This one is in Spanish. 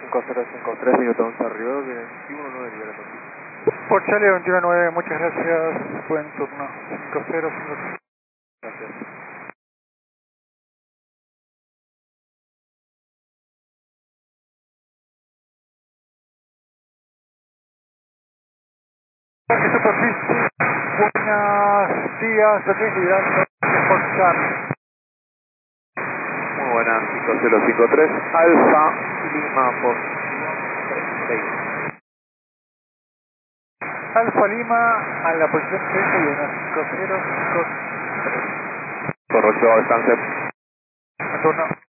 5053, minuto 11 arriba, 219 liberando. Por Charlie 219, muchas gracias. Buen turno. 5053. Gracias. Superficie. Buenos días, aquí liberando por Charlie. Muy buenas, 5053, Alfa Lima, posición 36. Alfa Lima a la posición 31, 5053. Correcto, alcance. Turno.